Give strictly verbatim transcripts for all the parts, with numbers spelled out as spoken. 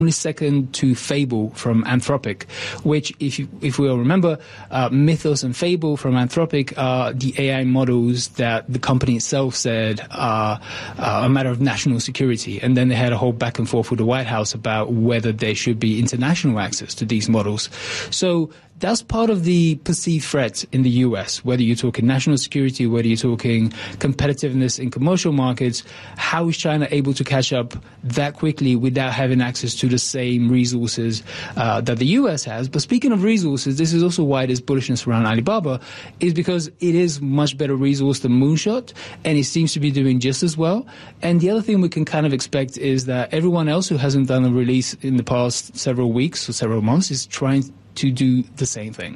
only second to Fable from Anthropic, which, if you, if we all remember, uh, Mythos and Fable from Anthropic are the A I models that the company itself said are uh, a matter of national security. And then they had a whole back and forth with the White House about whether there should be international access to these models. So that's part of the perceived threat in the U S, whether you're talking national security, whether you're talking competitiveness in commercial markets. How is China able to catch up that quickly without having access to the same resources uh, that the U S has? But speaking of resources, this is also why there's bullishness around Alibaba, is because it is much better resource than Moonshot, and it seems to be doing just as well. And the other thing we can kind of expect is that everyone else who hasn't done a release in the past several weeks or several months is trying to do the same thing.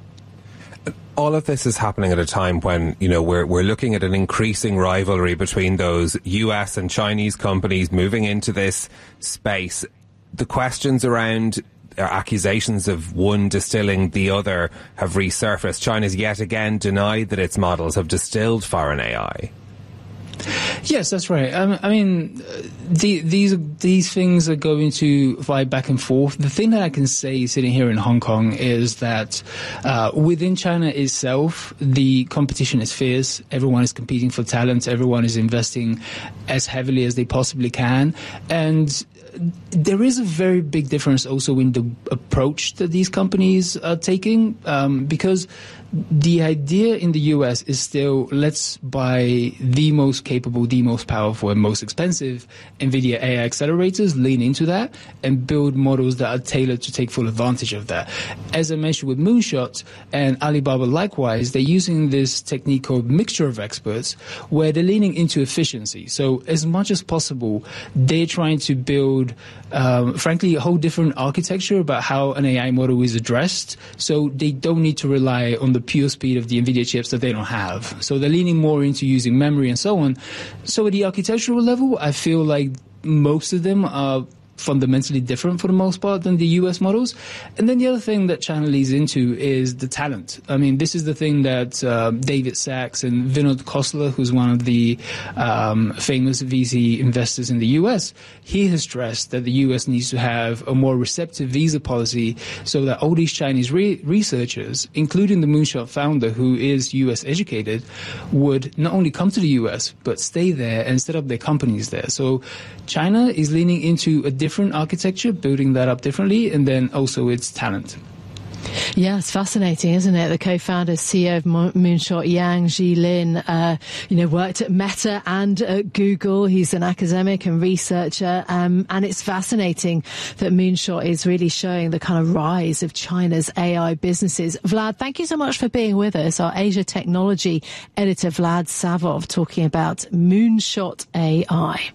All of this is happening at a time when, you know, we're we're looking at an increasing rivalry between those U S and Chinese companies moving into this space. The questions around uh, accusations of one distilling the other have resurfaced. China's yet again denied that its models have distilled foreign A I. Yes, that's right. I, I mean, the, these these things are going to vibe back and forth. The thing that I can say sitting here in Hong Kong is that uh, within China itself, the competition is fierce. Everyone is competing for talent. Everyone is investing as heavily as they possibly can. And there is a very big difference also in the approach that these companies are taking, um, because the idea in the U S is still, let's buy the most capable, the most powerful, and most expensive NVIDIA A I accelerators, lean into that, and build models that are tailored to take full advantage of that. As I mentioned with Moonshot and Alibaba likewise, they're using this technique called mixture of experts, where they're leaning into efficiency. So as much as possible, they're trying to build, um, frankly, a whole different architecture about how an A I model is addressed, so they don't need to rely on the pure speed of the NVIDIA chips that they don't have. So they're leaning more into using memory and so on. So at the architectural level, I feel like most of them are fundamentally different for the most part than the U S models. And then the other thing that China leads into is the talent. I mean, this is the thing that uh, David Sachs and Vinod Khosla, who's one of the um, famous V C investors in the U S, he has stressed that the U S needs to have a more receptive visa policy so that all these Chinese re- researchers, including the Moonshot founder, who is U S educated, would not only come to the U S, but stay there and set up their companies there. So China is leaning into a different architecture, building that up differently, and then also its talent. Yeah, it's fascinating, isn't it? The co-founder, C E O of Moonshot, Yang Jilin, uh, you know, worked at Meta and at Google. He's an academic and researcher, um, and it's fascinating that Moonshot is really showing the kind of rise of China's A I businesses. Vlad, thank you so much for being with us. Our Asia Technology editor, Vlad Savov, talking about Moonshot A I.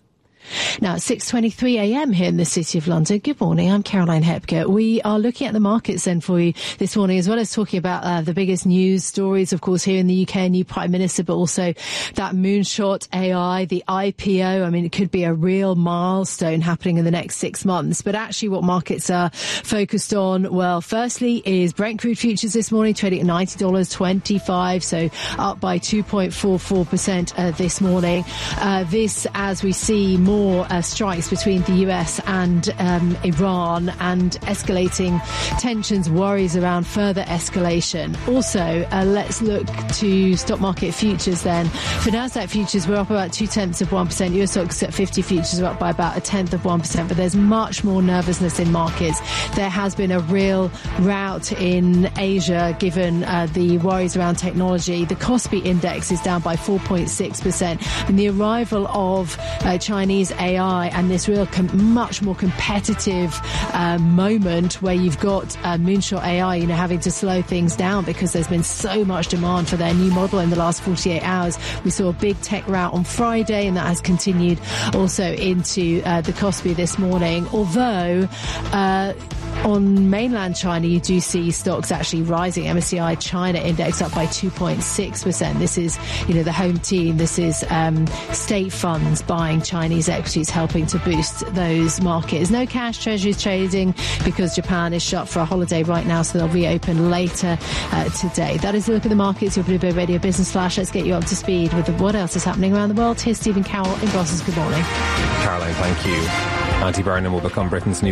Now, it's six twenty-three a.m. here in the City of London. Good morning. I'm Caroline Hepker. We are looking at the markets then for you this morning, as well as talking about uh, the biggest news stories, of course, here in the U K, a new Prime Minister, but also that Moonshot A I, the I P O. I mean, it could be a real milestone happening in the next six months. But actually what markets are focused on, well, firstly is Brent crude futures this morning, trading at ninety dollars twenty-five, so up by two point four four percent uh, this morning. Uh, this, as we see more More uh, strikes between the U S and um, Iran, and escalating tensions, worries around further escalation. Also, uh, let's look to stock market futures then. For Nasdaq futures, we're up about two tenths of one percent. U S stocks at fifty futures are up by about a tenth of one percent, but there's much more nervousness in markets. There has been a real rout in Asia given uh, the worries around technology. The Kospi index is down by four point six percent, and the arrival of uh, Chinese A I and this real com- much more competitive uh, moment where you've got uh, Moonshot A I, you know, having to slow things down because there's been so much demand for their new model in the last forty-eight hours. We saw a big tech rout on Friday, and that has continued also into uh, the Kospi this morning. Although uh, on mainland China, you do see stocks actually rising. M S C I China index up by two point six percent. This is, you know, the home team. This is um, state funds buying Chinese equities, helping to boost those markets. No cash treasuries trading because Japan is shut for a holiday right now, so they'll reopen later uh, today. That is a look at the markets, your Bloomberg Radio Business Flash. Let's get you up to speed with what else is happening around the world. Here's Stephen Carroll in Brussels. Good morning. Caroline, thank you. Auntie Burnham will become Britain's new